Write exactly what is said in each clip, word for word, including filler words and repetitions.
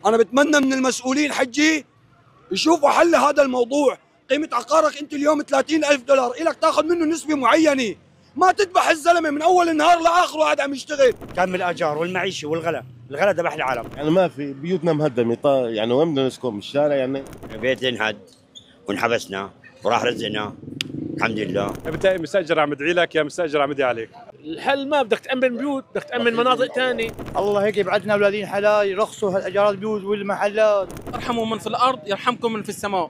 انا بتمنى من المسؤولين حجي يشوفوا حل هذا الموضوع. قيمة عقارك انت اليوم ثلاثين ألف دولار، إلك تاخذ منه نسبة معينة، ما تذبح الزلمة من أول النهار لآخره قاعد عم يشتغل. كم الأجار والمعيشة والغلاء، الغلاء ذبح العالم. يعني ما في بيوتنا مهدمة، يعني وين بدنا نسكن؟ بالشارع يعني. بيت انهد وانحبسنا وراح رزقنا الحمد لله. بتلاقي مستاجر عم يدعي لك يا مستاجر عم يدعي عليك. الحل ما بدك تأمن بيوت، بدك تأمن مناطق ثانية. الله هيك يبعدنا اولادين حلال يرخصوا هالاجارات البيوت والمحلات. ارحموا من في الارض يرحمكم من في السماء.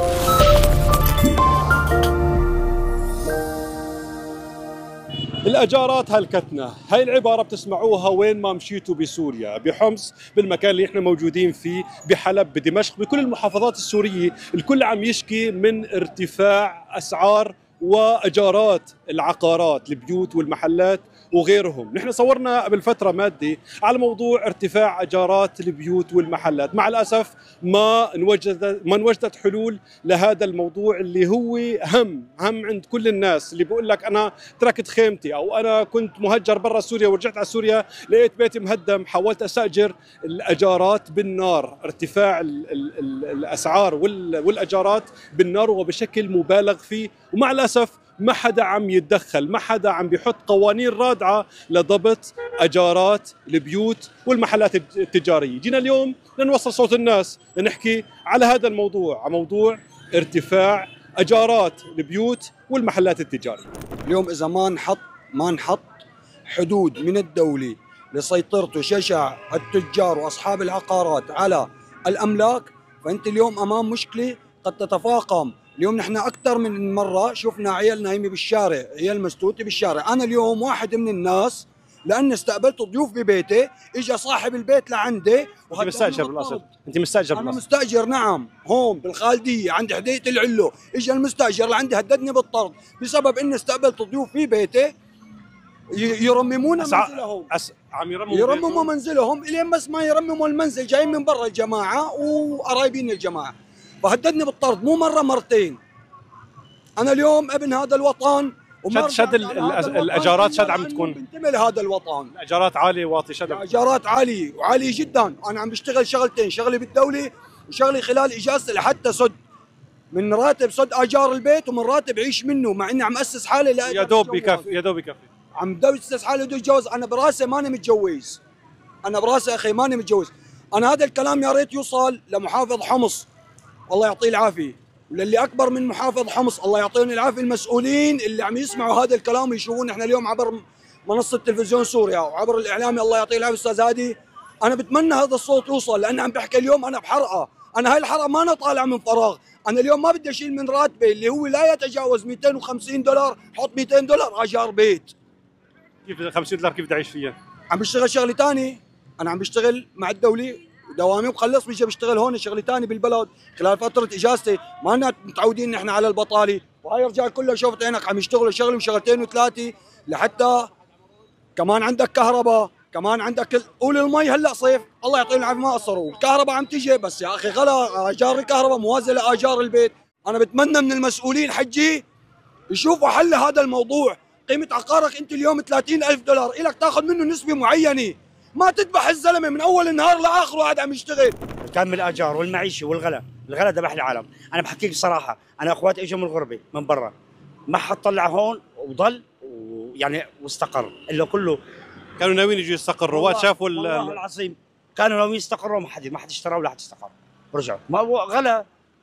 الأجارات هلكتنا، هاي العبارة بتسمعوها وين ما مشيتوا بسوريا، بحمص، بالمكان اللي احنا موجودين فيه، بحلب، بدمشق، بكل المحافظات السورية، الكل عم يشكي من ارتفاع أسعار وأجارات العقارات، البيوت والمحلات وغيرهم. نحن صورنا قبل فترة مادة على موضوع ارتفاع أجارات البيوت والمحلات. مع الأسف ما انوجدت ما انوجدت حلول لهذا الموضوع اللي هو هم هم عند كل الناس، اللي بيقول لك أنا تركت خيمتي أو أنا كنت مهجر برا سوريا ورجعت على سوريا لقيت بيتي مهدم، حاولت أستأجر. الأجارات بالنار، ارتفاع ال ال ال الأسعار والأجارات بالنار وبشكل مبالغ فيه. ومع الأسف ما حدا عم يتدخل، ما حدا عم بيحط قوانين رادعة لضبط أجارات البيوت والمحلات التجارية. جينا اليوم لنوصل صوت الناس، لنحكي على هذا الموضوع، على موضوع ارتفاع أجارات البيوت والمحلات التجارية. اليوم إذا ما نحط ما نحط حدود من الدولة لسيطرة وشجع التجار وأصحاب العقارات على الأملاك، فأنت اليوم أمام مشكلة قد تتفاقم. اليوم نحن أكثر من مرة شفنا عيال نايمة بالشارع، عيال مستوتة بالشارع. أنا اليوم واحد من الناس لأني استقبلت ضيوف ببيتي، إجا صاحب البيت لعندي. أنت مستأجر بالأصل؟ أنت مستأجر بالأصل؟ أنا مستأجر نعم، هون بالخالدية عند حديقة العلو. إجا المستأجر لعندي هددني بالطرد بسبب إني استقبلت ضيوف في بيتي يرممون منزلهم. أس... عم يرمموا يرمموا منزلهم إلين بس ما يرمموا المنزل، جايين من برا الجماعة وقرايبين الجماعة، فهددني بالطرد مو مرة مرتين. أنا اليوم ابن هذا الوطن، شد شد الأجارات شد عم تكون بنتمي لهذا الوطن. الأجارات عالية واطي شد. الأجارات عالية وعالية جدا. أنا عم بشتغل شغلتين، شغلي بالدولة وشغلي خلال إجازتي لحتى سد من راتب سد أجار البيت ومن راتب عيش منه، مع إني عم أسس حالي لا يا دوب بكفي يا دوب بكفي. عم بدي أسس حالي بدي أتجوز. أنا براسي ماني متجوز، أنا براسي أخي ماني متجوز. أنا هذا الكلام يا ريت يوصل لمحافظ حمص الله يعطيه العافية، وللي أكبر من محافظ حمص الله يعطيهم العافية، المسؤولين اللي عم يسمعوا هذا الكلام ويشوفون احنا اليوم عبر منصة تلفزيون سوريا وعبر الإعلامي الله يعطيه العافية أستاذ هادي. أنا بتمنى هذا الصوت يوصل، لأن عم بحكي اليوم أنا بحرقة. أنا هاي الحرقة ما أنا طالع من فراغ. أنا اليوم ما بدي أشيل من راتبي اللي هو لا يتجاوز مئتين وخمسين دولار، حط مئتين دولار أجار بيت. كيف خمسين دولار كيف بدي أعيش فيها؟ عم بشتغل شغلة ثانية، أنا عم بشتغل مع الدولة دوامي وبخلص بيجي بشتغل هون شغلة ثانية بالبلد خلال فترة إجازتي. ما لنا متعودين نحن على البطالة، وهاي الرجال كلها شوفت عينك عم يشتغلوا شغلة وشغلتين وثلاثة، لحتى كمان عندك كهرباء، كمان عندك ال... قول المي هلا صيف الله يعطيهم العافية ما قصروا، الكهرباء عم تيجي بس يا أخي غلا أجار الكهرباء موازية لأجار البيت. أنا بتمنى من المسؤولين حجي يشوفوا حل هذا الموضوع. قيمة عقارك أنت اليوم ثلاثين ألف دولار، إلك تاخذ منه نسبة معينة، ما تذبح الزلمه من اول النهار لاخره قاعد عم يشتغل. كم الأجار والمعيشة والغلاء، الغلاء ذبح العالم. أنا بحكيك صراحة، أنا أخواتي إجوا من الغربة من برا، ما حد طلع هون وضل ويعني واستقر إلا كله. كانوا ناويين يجوا يستقروا، وقت شافوا والله العظيم كانوا ناويين يستقروا، ما حد ما حد اشترى ولا حد استقر، رجعوا. ما هو غلا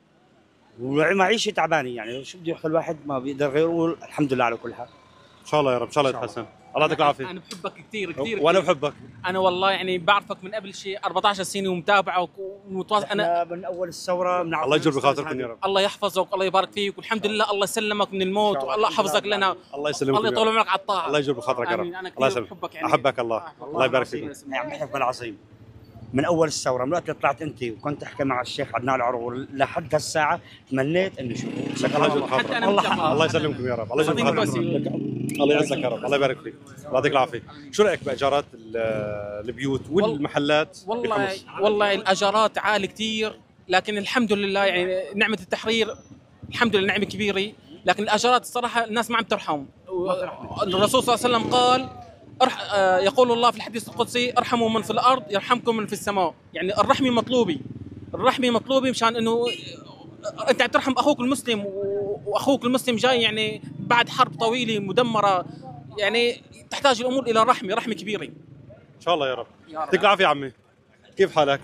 ومعيشة تعبانة، يعني شو بده يحكي الواحد ما بيقدر غير يقول الحمد لله على كل حال. ان شاء الله يا رب، ان شاء الله يتحسن. الله يعطيك العافيه. انا بحبك كثير كثير وانا بحبك. انا والله يعني بعرفك من قبل شيء أربعة عشر سنه ومتابعك ومتواصل. انا من اول الثوره من الله يجر بخاطركم يا رب. الله يحفظك والله يبارك فيك، والحمد لله الله يسلمك من الموت والله يحفظك لنا. الله يسلمك، الله يطول عمرك على الطاعه. الله يجر بخاطرك يا رب. انا كثير بحبك يعني. احبك الله. الله يبارك فيك. عم بحبك العظيم. من اول الثوره من وقت اللي طلعت انت وكنت احكي مع الشيخ عدنان العرور لحد هالساعه تمنيت اني اشوفك. الله يجر بخاطرك. الله الله يسلمكم يا رب. الله يجر بخاطرك. الله يعزك يا رب. الله يبارك فيك. الله يعطيك العافيه. شو رايك باجارات البيوت والمحلات؟ والله والله الاجارات عاليه كثير، لكن الحمد لله يعني نعمه التحرير الحمد لله نعمه كبيره، لكن الاجارات الصراحه الناس ما عم ترحم. الرسول صلى الله عليه وسلم قال أرح... آه، يقول الله في الحديث القدسي ارحموا من في الارض يرحمكم من في السماء. يعني الرحمه مطلوبه، الرحمه مطلوبه مشان انه انت عم ترحم اخوك المسلم، و- واخوك المسلم جاي يعني بعد حرب طويله مدمره، يعني تحتاج الامور الى رحمه، رحمه كبيره. ان شاء الله يا رب. يا رب. يعطيك العافيه عمي، كيف حالك؟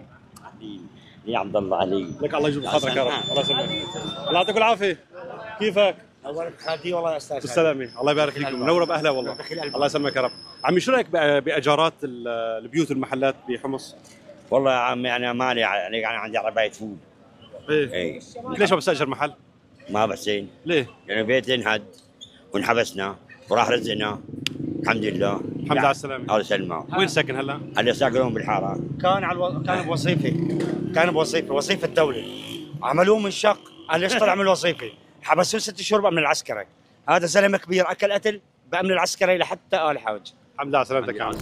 يا عبد الله علي. لك الله يجبر خاطرك يا رب. الله يسلمك. الله يعطيك العافيه. كيفك؟ اولك خالتي والله يا استاذ. بالسلامه، الله يبارك فيكم، منوره باهلها والله. الله يسلمك يا رب. عمي شو رايك بأ- باجارات ال- البيوت والمحلات بحمص؟ والله يا عمي انا مالي يعني يعني عندي عربيه فول. ايه اي ليش ما بستاجر محل؟ ما بحسين، ليه؟ يعني بيت انهد وانحبسنا وراح رزقنا الحمد لله. الحمد لله على السلامه. الله يسلمك. وين ساكن هلا؟ اللي ساكنون بالحاره كان على الو... كان بوظيفه، كان بوظيفه وظيفه الدوله، عملوه من شق. انا ليش طلع من الوظيفه؟ حبسوه ست شهور بامن العسكري. هذا زلمه كبير اكل قتل بامن العسكري لحتى ال حوج. الحمد لله على سلامتك يا عمي.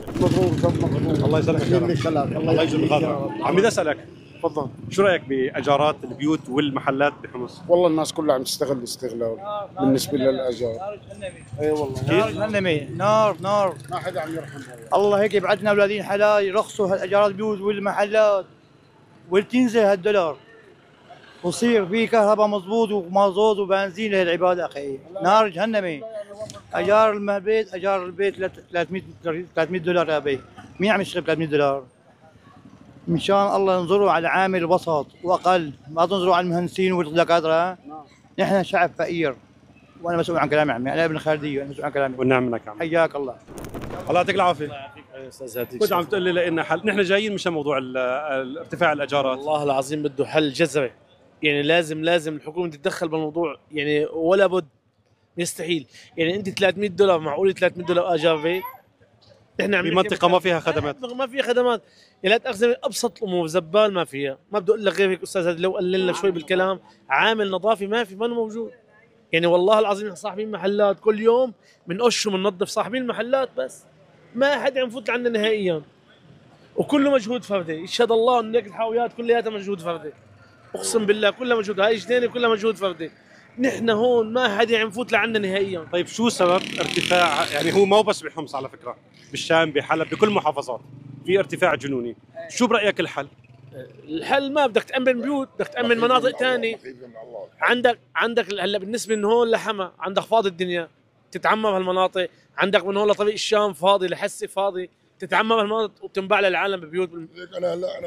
الله يسلمك يا رب. الله يجزيك خاطرك. عمي بدي اسالك، تفضل. شو رايك باجارات البيوت والمحلات بحمص؟ والله الناس كلها عم تستغل استغلال بالنسبه للاجار. اي والله نار جهنمي، نار نار. ما حدا عم يرحم والله. الله هيك يبعد لنا اولادين حلال يرخصوا هالاجارات البيوت والمحلات وتنزل هالدولار ويصير في كهرباء مضبوط ومازوت وبنزين لهالعباد اخي. نار جهنمي. اجار البيت اجار البيت ثلاثمية ثلاثمية دولار يا بي. مين عم يشتغل ثلاثمية دولار؟ ان شاء الله انظروا على عامل الوسط واقل، ما تنظروا على المهندسين والدكاتره. نحن شعب فقير، وانا مسؤول عن كلامي عمي، انا ابن خالدي وانا مسؤول عن كلامي. والنعم منك يا عمي. حياك الله. الله يعطيك العافيه. استاذ هادي كنت عم تقول لي لنا حل، نحن جايين مشان موضوع ال- ال- ارتفاع الاجارات. والله العظيم بده حل جذري، يعني لازم لازم الحكومه تتدخل بالموضوع، يعني ولا بد، يستحيل. يعني انت ثلاثمية دولار، معقول ثلاثمية دولار اجار بيت؟ احنا عم بمنطقه ما فيها خدمات. ما فيها خدمات، يعني لا تاخذني ابسط الامور، زبال ما فيها، ما بدي اقول لك غير هيك استاذ هادي، لو قللنا شوي بالكلام، عامل نظافي ما في، ما موجود. يعني والله العظيم صاحبين محلات كل يوم بنقش وبننظف، صاحبين المحلات بس ما حد عم يفوت عنا نهائيا، وكله مجهود فردي. يشهد الله انه هيك الحاويات كلياتها مجهود فردي، اقسم بالله كلها مجهود، هاي جنينه كلها مجهود فردي. نحن هون ما حد عم يفوت لعنا نهائيا. طيب شو سبب ارتفاع؟ يعني هو مو بس بحمص على فكره، بالشام بحلب بكل المحافظات في ارتفاع جنوني. شو برايك الحل؟ الحل ما بدك تامن بيوت، بدك تامن مناطق ثانيه. عندك عندك هلا بالنسبه من هون لحما عندك فاضي الدنيا، تتعمم هالمناطق. عندك من هون لطريق الشام فاضي، لحسي فاضي، تتعمم هالمناطق وتنباع للعالم ببيوت. انا هلا